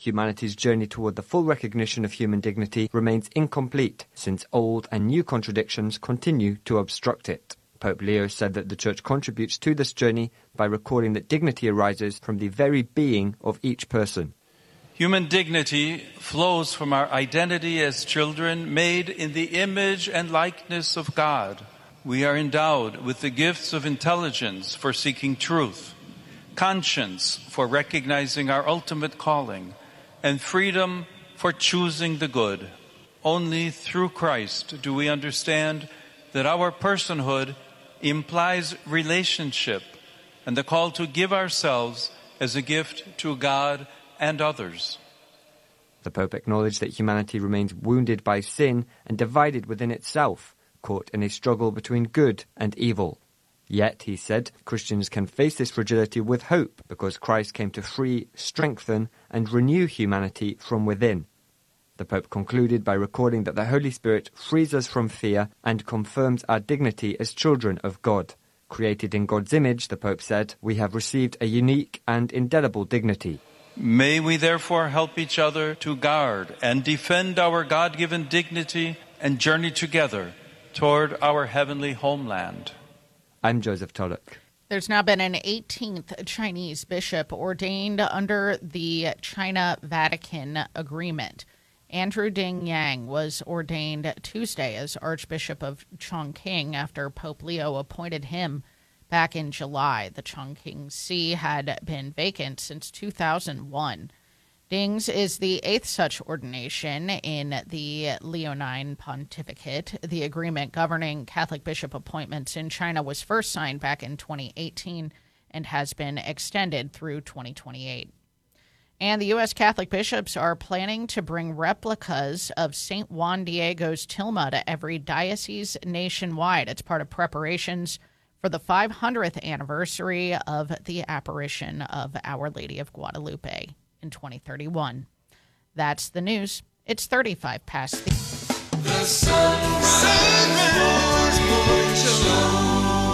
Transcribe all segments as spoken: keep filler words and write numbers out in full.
humanity's journey toward the full recognition of human dignity remains incomplete, since old and new contradictions continue to obstruct it. Pope Leo said that the Church contributes to this journey by recording that dignity arises from the very being of each person. Human dignity flows from our identity as children made in the image and likeness of God. We are endowed with the gifts of intelligence for seeking truth, conscience for recognizing our ultimate calling, and freedom for choosing the good. Only through Christ do we understand that our personhood implies relationship and the call to give ourselves as a gift to God and others. The Pope acknowledged that humanity remains wounded by sin and divided within itself, caught in a struggle between good and evil. Yet, he said, Christians can face this fragility with hope because Christ came to free, strengthen, and renew humanity from within. The Pope concluded by recording that the Holy Spirit frees us from fear and confirms our dignity as children of God. Created in God's image, the Pope said, we have received a unique and indelible dignity. May we therefore help each other to guard and defend our God-given dignity and journey together toward our heavenly homeland. I'm Joseph Tulloch. There's now been an eighteenth Chinese bishop ordained under the China-Vatican Agreement. Andrew Ding Yang was ordained Tuesday as Archbishop of Chongqing after Pope Leo appointed him back in July. The Chongqing See had been vacant since two thousand one. Ding's is the eighth such ordination in the Leonine Pontificate. The agreement governing Catholic bishop appointments in China was first signed back in twenty eighteen and has been extended through twenty twenty-eight. And the U S Catholic bishops are planning to bring replicas of Saint Juan Diego's tilma to every diocese nationwide. It's part of preparations for the five hundredth anniversary of the apparition of Our Lady of Guadalupe in twenty thirty-one. That's the news. It's thirty-five past the... The Sunrise Morning Show.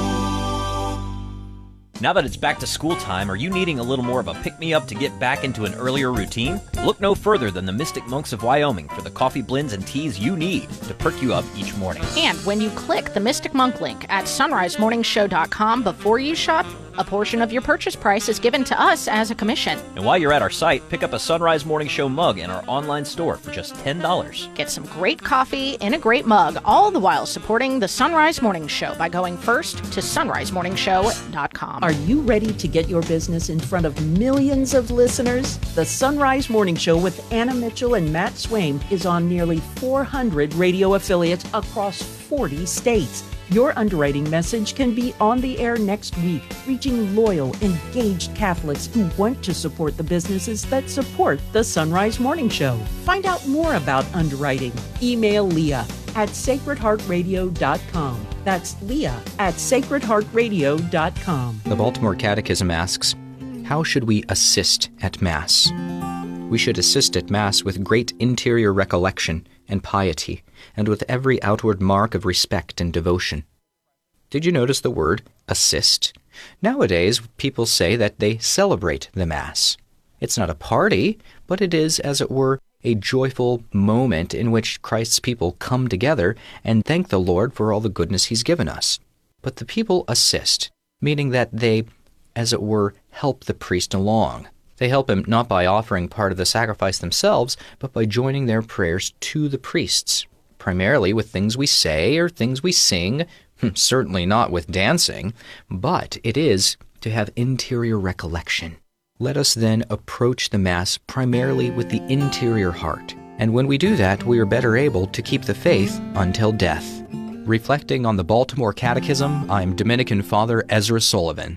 Now that it's back to school time, are you needing a little more of a pick-me-up to get back into an earlier routine? Look no further than the Mystic Monks of Wyoming for the coffee blends and teas you need to perk you up each morning. And when you click the Mystic Monk link at sunrise morning show dot com before you shop, a portion of your purchase price is given to us as a commission. And while you're at our site, pick up a Sunrise Morning Show mug in our online store for just ten dollars. Get some great coffee in a great mug, all the while supporting the Sunrise Morning Show by going first to sunrise morning show dot com. Are you ready to get your business in front of millions of listeners? The Sunrise Morning Show with Anna Mitchell and Matt Swaim is on nearly four hundred radio affiliates across forty states. Your underwriting message can be on the air next week, reaching loyal, engaged Catholics who want to support the businesses that support the Sunrise Morning Show. Find out more about underwriting. Email Leah at sacred heart radio dot com. That's Leah at sacred heart radio dot com. The Baltimore Catechism asks, how should we assist at Mass? We should assist at Mass with great interior recollection and piety, and with every outward mark of respect and devotion. Did you notice the word assist? Nowadays, people say that they celebrate the Mass. It's not a party, but it is, as it were, a joyful moment in which Christ's people come together and thank the Lord for all the goodness He's given us. But the people assist, meaning that they, as it were, help the priest along. They help him not by offering part of the sacrifice themselves, but by joining their prayers to the priests, primarily with things we say or things we sing, certainly not with dancing, but it is to have interior recollection. Let us then approach the Mass primarily with the interior heart, and when we do that, we are better able to keep the faith until death. Reflecting on the Baltimore Catechism, I'm Dominican Father Ezra Sullivan.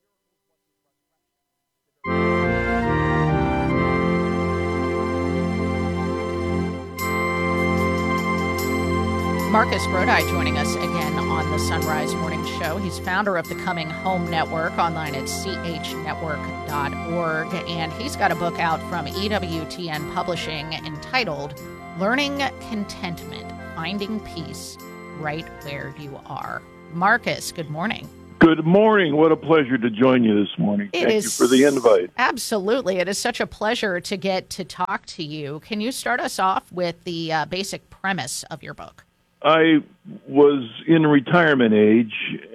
Marcus Brodi joining us again on the Sunrise Morning Show. He's founder of the Coming Home Network, online at c h network dot org, and he's got a book out from E W T N Publishing entitled Learning Contentment, Finding Peace Right Where You Are. Marcus, good morning. Good morning. What a pleasure to join you this morning. It Thank is you for the invite. Absolutely. It is such a pleasure to get to talk to you. Can you start us off with the uh, basic premise of your book? I was in retirement age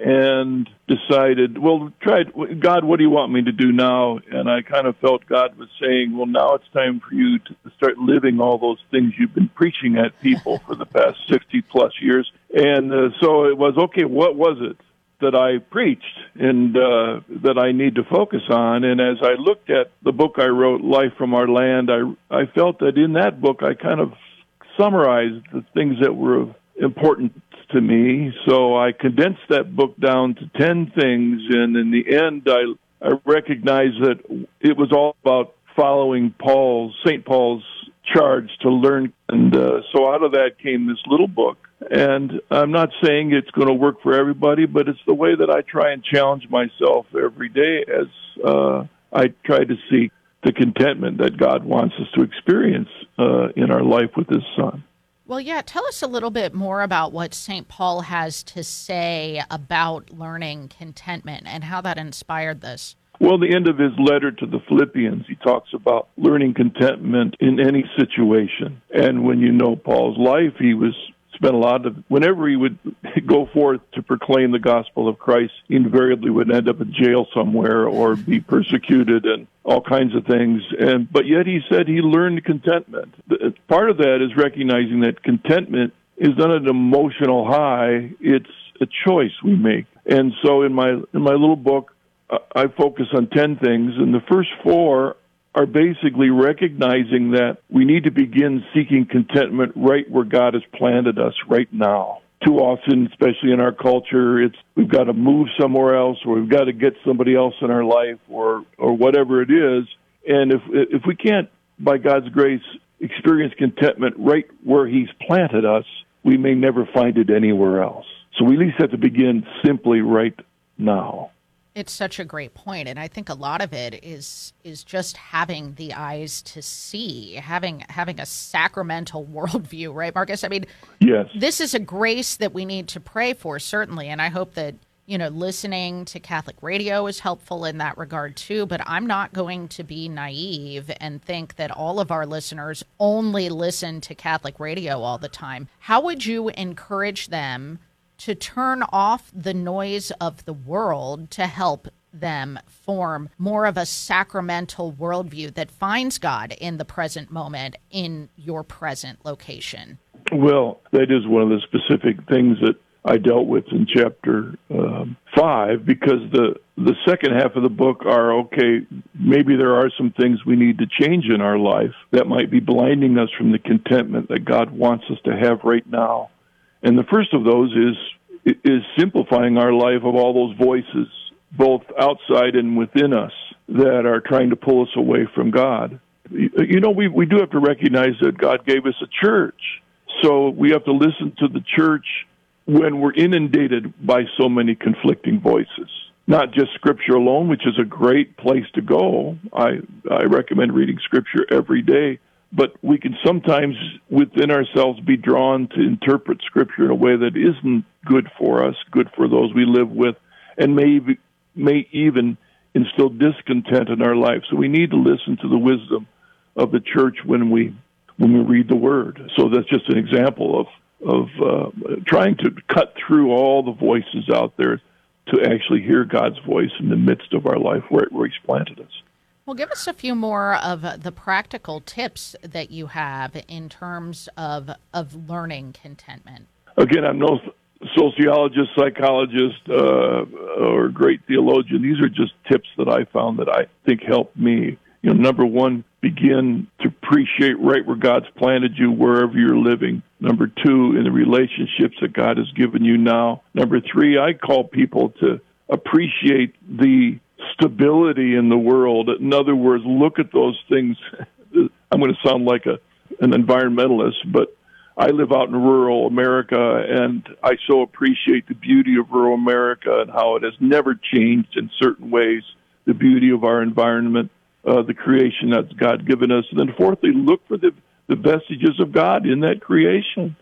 and decided, well, tried, God, what do you want me to do now? And I kind of felt God was saying, well, now it's time for you to start living all those things you've been preaching at people for the past sixty plus years. And uh, so it was, okay, what was it that I preached and uh, that I need to focus on? And as I looked at the book I wrote, Life from Our Land, I, I felt that in that book I kind of summarized the things that were of important to me. So I condensed that book down to ten things, and in the end I, I recognized that it was all about following Paul's, Saint Paul's charge to learn. And uh, so out of that came this little book. And I'm not saying it's going to work for everybody, but it's the way that I try and challenge myself every day as uh, I try to seek the contentment that God wants us to experience uh, in our life with His Son. Well, yeah, tell us a little bit more about what Saint Paul has to say about learning contentment and how that inspired this. Well, the end of his letter to the Philippians, he talks about learning contentment in any situation. And when you know Paul's life, he was spent a lot of, whenever he would go forth to proclaim the gospel of Christ, he invariably would end up in jail somewhere or be persecuted and all kinds of things. And but yet he said he learned contentment. Part of that is recognizing that contentment is not an emotional high, it's a choice we make. And so in my in my little book, I focus on ten things, and the first four are basically recognizing that we need to begin seeking contentment right where God has planted us right now. Too often, especially in our culture, it's we've got to move somewhere else, or we've got to get somebody else in our life, or or whatever it is. And if if we can't, by God's grace, experience contentment right where He's planted us, we may never find it anywhere else. So we at least have to begin simply right now. It's such a great point, and I think a lot of it is is just having the eyes to see, having having a sacramental worldview, right, Marcus? I mean, yes, this is a grace that we need to pray for, certainly, and I hope that, you know, listening to Catholic radio is helpful in that regard too, but I'm not going to be naive and think that all of our listeners only listen to Catholic radio all the time. How would you encourage them to turn off the noise of the world to help them form more of a sacramental worldview that finds God in the present moment in your present location? Well, that is one of the specific things that I dealt with in chapter um, five, because the the second half of the book are, okay, maybe there are some things we need to change in our life that might be blinding us from the contentment that God wants us to have right now. And the first of those is is simplifying our life of all those voices, both outside and within us, that are trying to pull us away from God. You know, we we do have to recognize that God gave us a church, so we have to listen to the church when we're inundated by so many conflicting voices. Not just Scripture alone, which is a great place to go. I I recommend reading Scripture every day. But we can sometimes, within ourselves, be drawn to interpret Scripture in a way that isn't good for us, good for those we live with, and may, may even instill discontent in our life. So we need to listen to the wisdom of the church when we when we read the Word. So that's just an example of, of uh, trying to cut through all the voices out there to actually hear God's voice in the midst of our life where, where He's planted us. Well, give us a few more of the practical tips that you have in terms of of learning contentment. Again, I'm no sociologist, psychologist, uh, or great theologian. These are just tips that I found that I think helped me. You know, number one, begin to appreciate right where God's planted you, wherever you're living. Number two, in the relationships that God has given you now. Number three, I call people to appreciate the stability in the world. In other words, look at those things. I'm going to sound like a an environmentalist, but I live out in rural America, and I so appreciate the beauty of rural America and how it has never changed in certain ways, the beauty of our environment, uh, the creation that God given us. And then fourthly, look for the, the vestiges of God in that creation.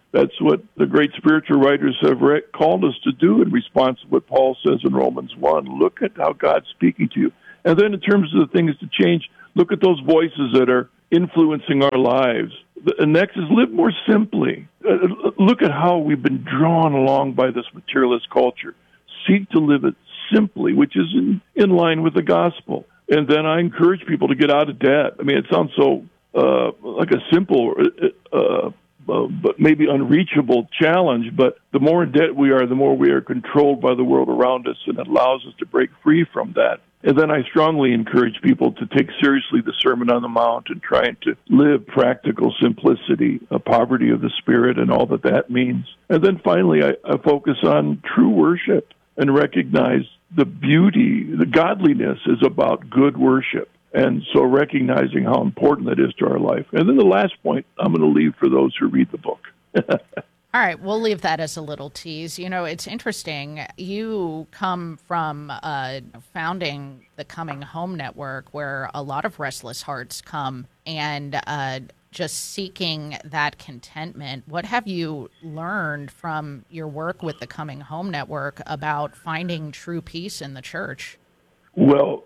That's what the great spiritual writers have re- called us to do in response to what Paul says in Romans one. Look at how God's speaking to you. And then in terms of the things to change, look at those voices that are influencing our lives. The next is live more simply. Uh, look at how we've been drawn along by this materialist culture. Seek to live it simply, which is in, in line with the gospel. And then I encourage people to get out of debt. I mean, it sounds so uh, like a simple uh, uh, but maybe unreachable challenge, but the more in debt we are, the more we are controlled by the world around us, and it allows us to break free from that. And then I strongly encourage people to take seriously the Sermon on the Mount and trying to live practical simplicity, a poverty of the spirit, and all that that means. And then finally, I, I focus on true worship and recognize the beauty, the godliness is about good worship. And so recognizing how important that is to our life. And then the last point I'm going to leave for those who read the book. All right, we'll leave that as a little tease. You know, it's interesting. You come from uh, founding the Coming Home Network, where a lot of restless hearts come, and uh, just seeking that contentment. What have you learned from your work with the Coming Home Network about finding true peace in the church? Well,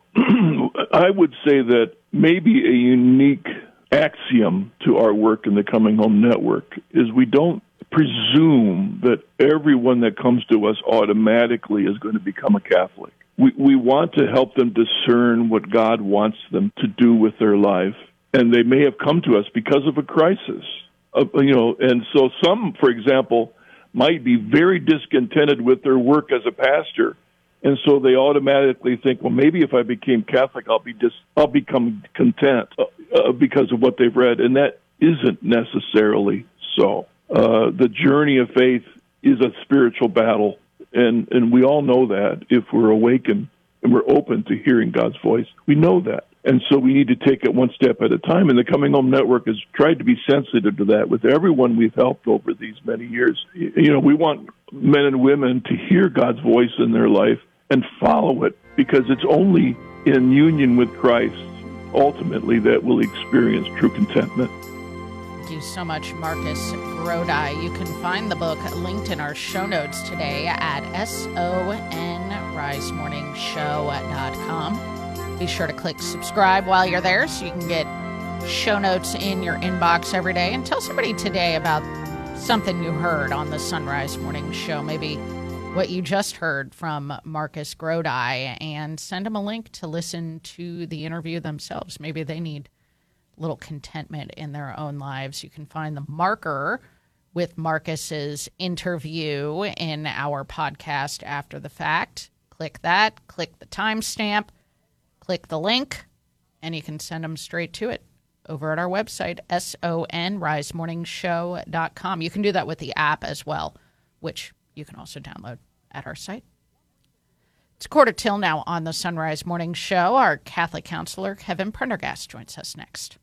I would say that maybe a unique axiom to our work in the Coming Home Network is we don't presume that everyone that comes to us automatically is going to become a Catholic. We we want to help them discern what God wants them to do with their life, and they may have come to us because of a crisis. Uh, you know, and so some, for example, might be very discontented with their work as a pastor, and so they automatically think, well, maybe if I became Catholic, I'll be dis- I'll become content uh, uh, because of what they've read, and that isn't necessarily so. Uh, the journey of faith is a spiritual battle, and, and we all know that if we're awakened and we're open to hearing God's voice. We know that. And so we need to take it one step at a time, and the Coming Home Network has tried to be sensitive to that with everyone we've helped over these many years. You know, we want men and women to hear God's voice in their life and follow it, because it's only in union with Christ, ultimately, that we'll experience true contentment. Thank you so much, Marcus Grodi. You can find the book linked in our show notes today at son rise morning show dot com. Be sure to click subscribe while you're there so you can get show notes in your inbox every day. And tell somebody today about something you heard on the Sunrise Morning Show, maybe what you just heard from Marcus Grodi, and send them a link to listen to the interview themselves. Maybe they need little contentment in their own lives. You can find the marker with Marcus's interview in our podcast after the fact. Click that, click the timestamp, click the link, and you can send them straight to it over at our website, son rise morning show dot com. You can do that with the app as well, which you can also download at our site. It's quarter till now on the Sunrise Morning Show. Our Catholic counselor, Kevin Prendergast, joins us next.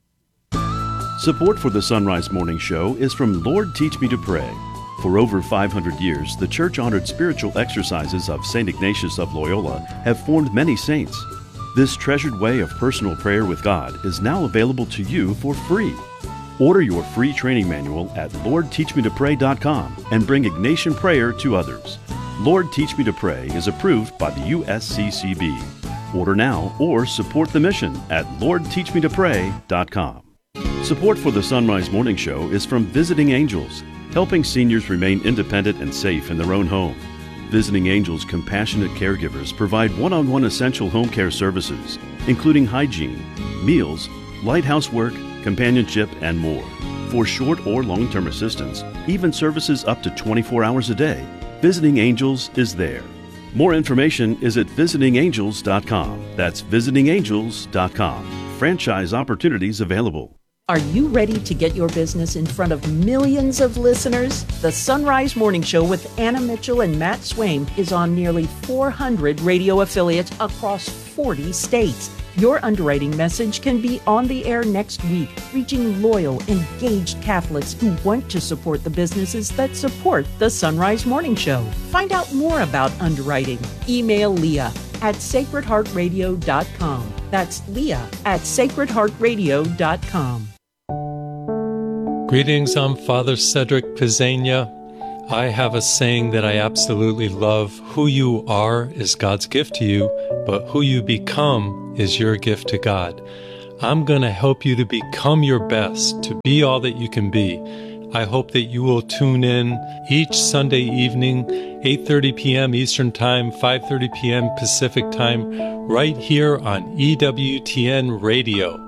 Support for the Sunrise Morning Show is from Lord Teach Me to Pray. For over five hundred years, the church-honored spiritual exercises of Saint Ignatius of Loyola have formed many saints. This treasured way of personal prayer with God is now available to you for free. Order your free training manual at lord teach me to pray dot com and bring Ignatian prayer to others. Lord Teach Me to Pray is approved by the U S C C B. Order now or support the mission at lord teach me to pray dot com. Support for the Sunrise Morning Show is from Visiting Angels, helping seniors remain independent and safe in their own home. Visiting Angels compassionate caregivers provide one-on-one essential home care services, including hygiene, meals, light housework, companionship, and more. For short or long-term assistance, even services up to twenty-four hours a day, Visiting Angels is there. More information is at visiting angels dot com. That's visiting angels dot com. Franchise opportunities available. Are you ready to get your business in front of millions of listeners? The Sunrise Morning Show with Anna Mitchell and Matt Swaim is on nearly four hundred radio affiliates across forty states. Your underwriting message can be on the air next week, reaching loyal, engaged Catholics who want to support the businesses that support the Sunrise Morning Show. Find out more about underwriting. Email Leah at sacred heart radio dot com. That's Leah at sacred heart radio dot com. Greetings, I'm Father Cedric Pizzania. I have a saying that I absolutely love. Who you are is God's gift to you, but who you become is your gift to God. I'm going to help you to become your best, to be all that you can be. I hope that you will tune in each Sunday evening, eight thirty p.m. Eastern Time, five thirty p.m. Pacific Time, right here on E W T N Radio.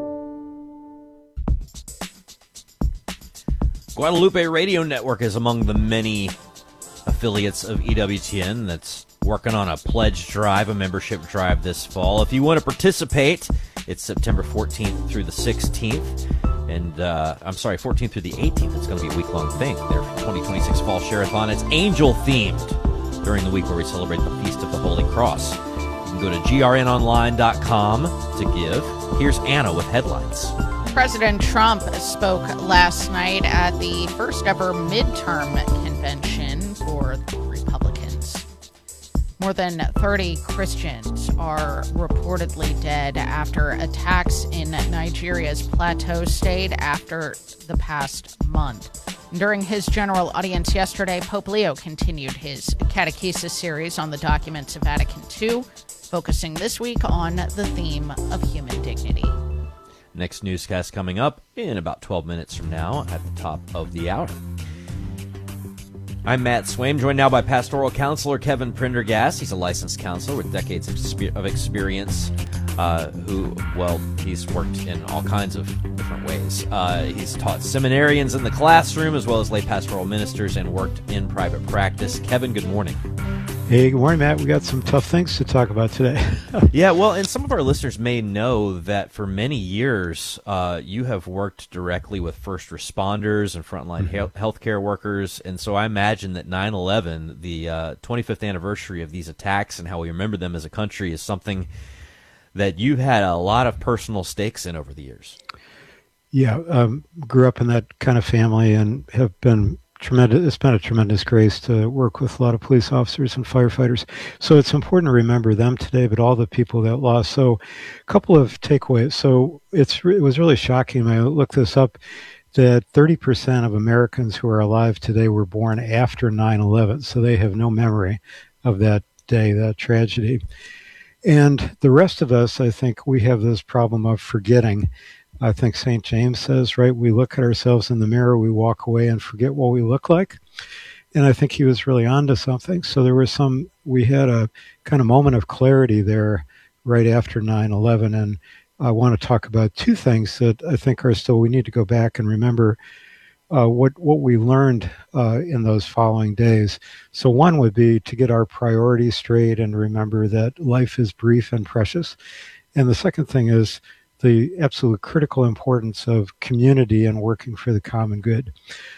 Guadalupe Radio Network is among the many affiliates of E W T N that's working on a pledge drive, a membership drive this fall. If you want to participate, it's September fourteenth through the sixteenth. And, uh, I'm sorry, fourteenth through the eighteenth. It's going to be a week-long thing there for twenty twenty-six Fall Share-a-thon. It's angel-themed during the week where we celebrate the Feast of the Holy Cross. You can go to G R N online dot com to give. Here's Anna with headlines. President Trump spoke last night at the first ever midterm convention for the Republicans. More than thirty Christians are reportedly dead after attacks in Nigeria's Plateau State after the past month. During his general audience yesterday, Pope Leo continued his catechesis series on the documents of Vatican Two, focusing this week on the theme of human dignity. Next newscast coming up in about twelve minutes from now at the top of the hour. I'm Matt Swaim, joined now by pastoral counselor Kevin Prendergast. He's a licensed counselor with decades of expe- of experience, uh, who, well, he's worked in all kinds of different ways. Uh, he's taught seminarians in the classroom as well as lay pastoral ministers and worked in private practice. Kevin, good morning. Hey, good morning, Matt. We got some tough things to talk about today. Yeah, well, and some of our listeners may know that for many years uh, you have worked directly with first responders and frontline mm-hmm. he- healthcare workers, and so I imagine that nine eleven, the uh, twenty-fifth anniversary of these attacks and how we remember them as a country, is something that you've had a lot of personal stakes in over the years. Yeah, um, grew up in that kind of family and have been tremendous. It's been a tremendous grace to work with a lot of police officers and firefighters. So it's important to remember them today, but all the people that lost. So a couple of takeaways. So it's it was really shocking when I looked this up that thirty percent of Americans who are alive today were born after nine eleven. So they have no memory of that day, that tragedy. And the rest of us, I think we have this problem of forgetting. I think Saint James says, right, we look at ourselves in the mirror, we walk away and forget what we look like. And I think he was really onto something. So there was some, we had a kind of moment of clarity there right after nine eleven. And I want to talk about two things that I think are still, we need to go back and remember uh, what, what we learned uh, in those following days. So one would be to get our priorities straight and remember that life is brief and precious. And the second thing is the absolute critical importance of community and working for the common good.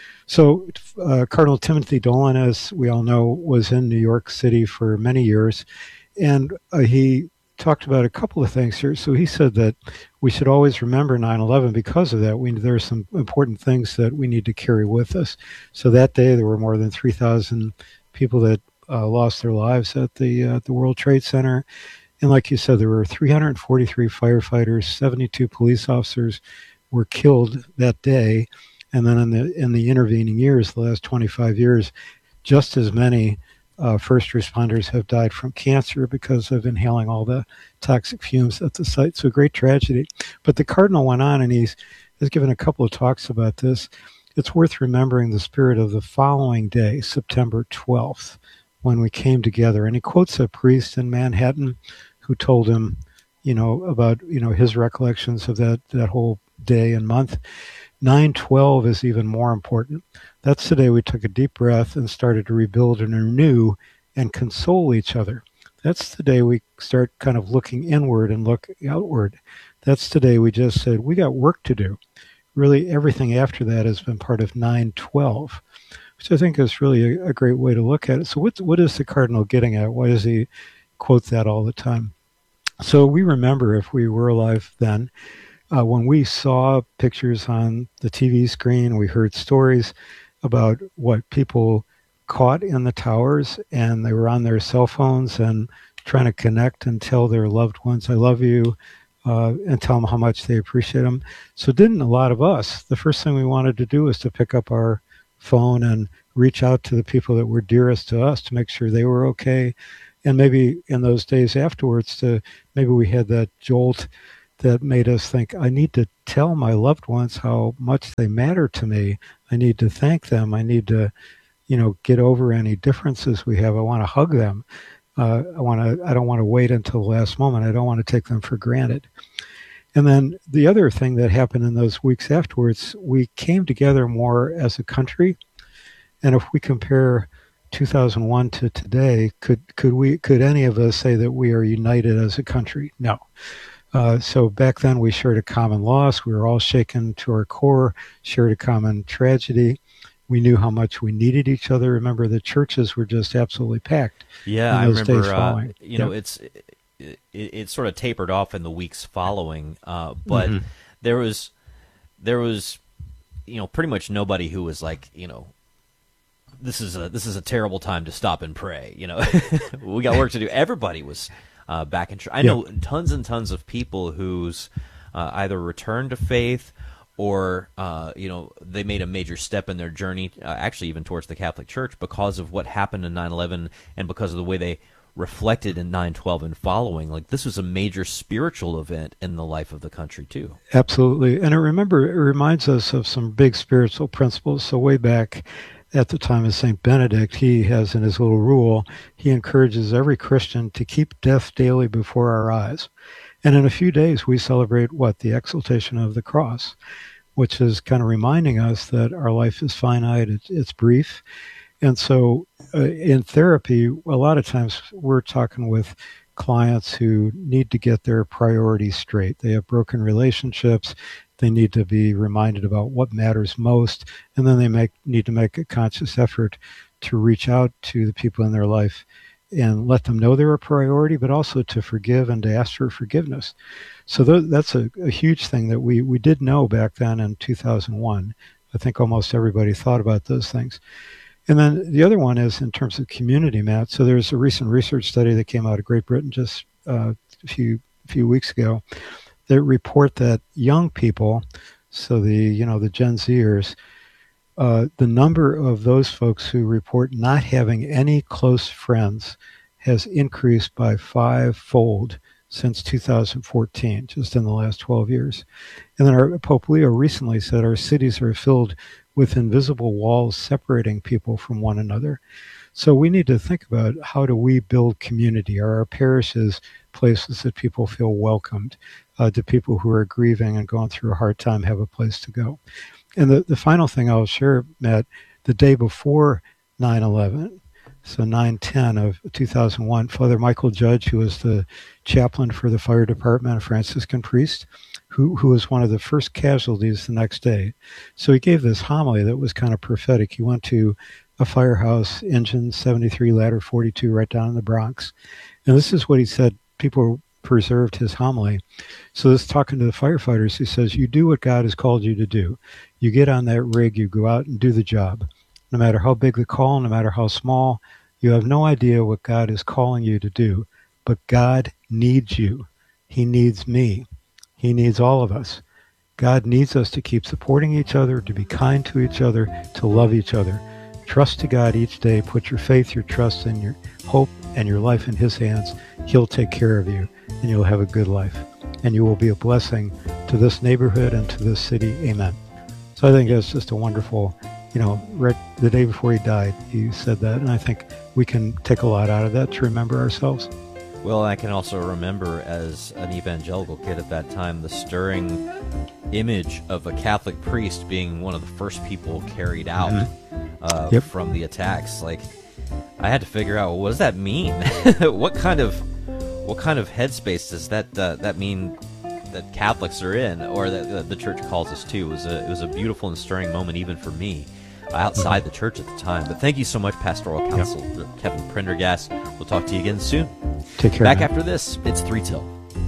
So uh, Cardinal Timothy Dolan, as we all know, was in New York City for many years, and uh, he talked about a couple of things here. So he said that we should always remember nine eleven because of that. We, there are some important things that we need to carry with us. So that day there were more than three thousand people that uh, lost their lives at the uh, the World Trade Center. And like you said, there were three hundred forty-three firefighters, seventy-two police officers were killed that day. And then in the in the intervening years, the last twenty-five years, just as many uh, first responders have died from cancer because of inhaling all the toxic fumes at the site. So great tragedy. But the Cardinal went on and he's has given a couple of talks about this. It's worth remembering the spirit of the following day, September twelfth, when we came together. And he quotes a priest in Manhattan who told him, you know, about, you know, his recollections of that, that whole day and month. nine twelve is even more important. That's the day we took a deep breath and started to rebuild and renew and console each other. That's the day we start kind of looking inward and look outward. That's the day we just said, we got work to do. Really, everything after that has been part of nine twelve, which I think is really a, a great way to look at it. So what, what is the Cardinal getting at? Why does he quote that all the time? So we remember, if we were alive then, uh, when we saw pictures on the T V screen, we heard stories about what people caught in the towers, and they were on their cell phones and trying to connect and tell their loved ones, I love you, uh, and tell them how much they appreciate them. So didn't a lot of us, the first thing we wanted to do was to pick up our phone and reach out to the people that were dearest to us to make sure they were okay. And maybe in those days afterwards, to maybe we had that jolt that made us think, I need to tell my loved ones how much they matter to me. I need to thank them. I need to, you know, get over any differences we have. I want to hug them. Uh, I want to. I don't want to wait until the last moment. I don't want to take them for granted. And then the other thing that happened in those weeks afterwards, we came together more as a country. And if we compare two thousand one to today, could could we could any of us say that we are united as a country? No. Uh, so back then we shared a common loss. We were all shaken to our core, shared a common tragedy. We knew how much we needed each other. Remember, the churches were just absolutely packed. Yeah, in those I remember. days Uh, following. you know, Yep. it's it, it sort of tapered off in the weeks following, uh, but Mhm. there was there was you know pretty much nobody who was like you know. This is a this is a terrible time to stop and pray. You know, we got work to do. Everybody was uh, back in church. I know tons and tons of people who's uh, either returned to faith or uh, you know they made a major step in their journey, uh, actually even towards the Catholic Church, because of what happened in nine eleven and because of the way they reflected in nine twelve and following. Like this was a major spiritual event in the life of the country too. Absolutely. And I remember it reminds us of some big spiritual principles. So way back at the time of Saint Benedict, he has in his little rule, he encourages every Christian to keep death daily before our eyes. And in a few days, we celebrate what? The exaltation of the cross, which is kind of reminding us that our life is finite, it's, it's brief. And so uh, in therapy, a lot of times we're talking with clients who need to get their priorities straight. They have broken relationships. They need to be reminded about what matters most, and then they make need to make a conscious effort to reach out to the people in their life and let them know they're a priority, but also to forgive and to ask for forgiveness. So th- that's a, a huge thing that we, we did know back then in two thousand one. I think almost everybody thought about those things. And then the other one is in terms of community, Matt. So there's a recent research study that came out of Great Britain just uh, a few few weeks ago that report that young people, so the you know the Gen Zers, uh, the number of those folks who report not having any close friends has increased by five-fold since two thousand fourteen, just in the last twelve years. And then our Pope Leo recently said our cities are filled with invisible walls separating people from one another. So we need to think about how do we build community? Are our parishes places that people feel welcomed? Uh, do people who are grieving and going through a hard time have a place to go? And the, the final thing I'll share, Matt, the day before nine eleven, so nine ten of two thousand one, Father Michael Judge, who was the chaplain for the fire department, a Franciscan priest, who, who was one of the first casualties the next day. So he gave this homily that was kind of prophetic. He went to a firehouse, engine seventy-three, ladder forty-two, right down in the Bronx. And this is what he said. People preserved his homily. So this talking to the firefighters, he says, you do what God has called you to do. You get on that rig, you go out and do the job. No matter how big the call, no matter how small, you have no idea what God is calling you to do. But God needs you. He needs me. He needs all of us. God needs us to keep supporting each other, to be kind to each other, to love each other. Trust to God each day. Put your faith, your trust, and your hope and your life in His hands. He'll take care of you, and you'll have a good life. And you will be a blessing to this neighborhood and to this city. Amen. So I think that's just a wonderful, you know, right the day before he died, he said that. And I think we can take a lot out of that to remember ourselves. Well, I can also remember as an evangelical kid at that time the stirring image of a Catholic priest being one of the first people carried out mm-hmm. uh, yep. from the attacks. Like, I had to figure out, well, what does that mean? what kind of what kind of headspace does that uh, that mean that Catholics are in, or that uh, the church calls us to? It was a it was a beautiful and stirring moment, even for me, outside mm-hmm. the church at the time. But thank you so much, Pastoral Counsel yep. Kevin Prendergast. We'll talk to you again soon. Take care. Back man. after this, it's three till.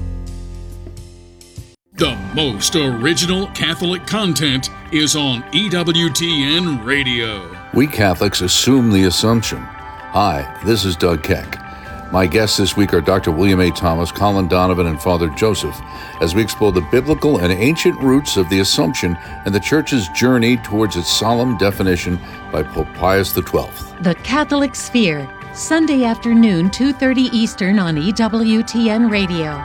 The most original Catholic content is on E W T N Radio. We Catholics assume the assumption. Hi, this is Doug Keck. My guests this week are Doctor William A. Thomas, Colin Donovan, and Father Joseph, as we explore the biblical and ancient roots of the Assumption and the Church's journey towards its solemn definition by Pope Pius the twelfth. The Catholic Sphere, Sunday afternoon, two thirty Eastern on E W T N Radio.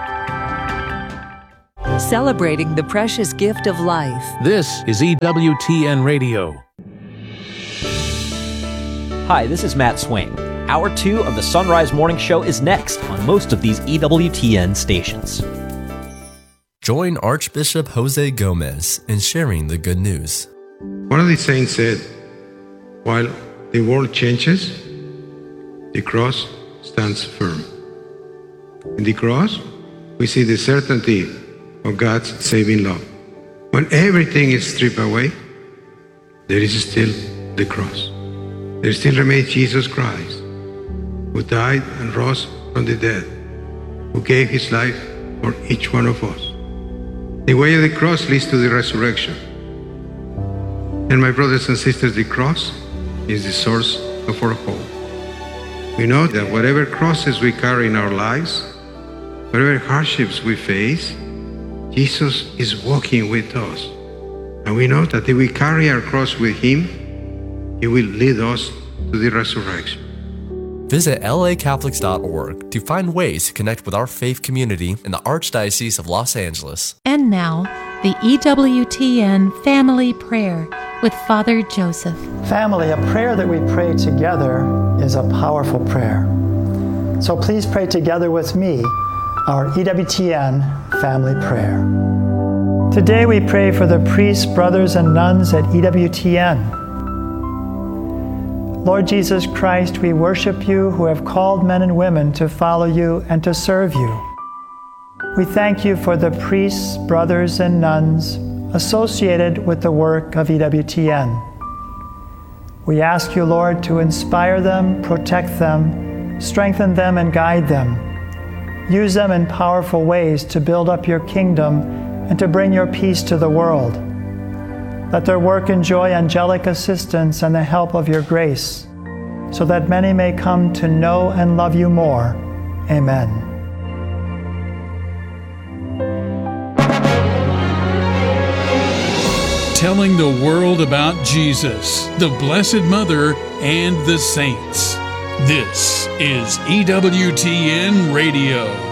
Celebrating the precious gift of life. This is E W T N Radio. Hi, this is Matt Swain. Hour two of the Sunrise Morning Show is next on most of these E W T N stations. Join Archbishop Jose Gomez in sharing the good news. One of the saints said, while the world changes, the cross stands firm. In the cross, we see the certainty of God's saving love. When everything is stripped away, there is still the cross. There still remains Jesus Christ, who died and rose from the dead, who gave his life for each one of us. The way of the cross leads to the resurrection. And my brothers and sisters, the cross is the source of our hope. We know that whatever crosses we carry in our lives, whatever hardships we face, Jesus is walking with us. And we know that if we carry our cross with him, he will lead us to the resurrection. Visit L A Catholics dot org to find ways to connect with our faith community in the Archdiocese of Los Angeles. And now, the E W T N Family Prayer with Father Joseph. Family, a prayer that we pray together is a powerful prayer. So please pray together with me our E W T N Family Prayer. Today we pray for the priests, brothers, and nuns at E W T N. Lord Jesus Christ, we worship you who have called men and women to follow you and to serve you. We thank you for the priests, brothers, and nuns associated with the work of E W T N. We ask you, Lord, to inspire them, protect them, strengthen them, and guide them. Use them in powerful ways to build up your kingdom and to bring your peace to the world. Let their work enjoy angelic assistance and the help of your grace, so that many may come to know and love you more. Amen. Telling the world about Jesus, the Blessed Mother, and the saints. This is E W T N Radio.